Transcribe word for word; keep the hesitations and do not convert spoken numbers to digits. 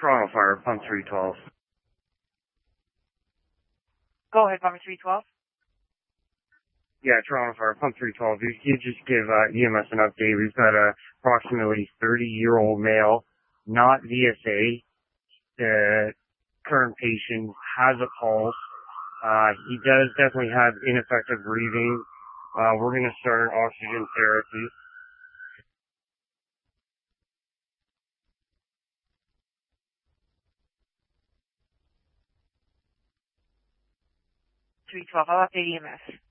Toronto Fire, pump three twelve. Go ahead, pump three twelve. Yeah, Toronto Fire, pump three twelve. If you could just give uh, E M S an update. We've got a approximately thirty-year-old male, not V S A. The current patient has a pulse. Uh, he does definitely have ineffective breathing. Uh, we're going to start oxygen therapy. three twelve, I'll update E M S.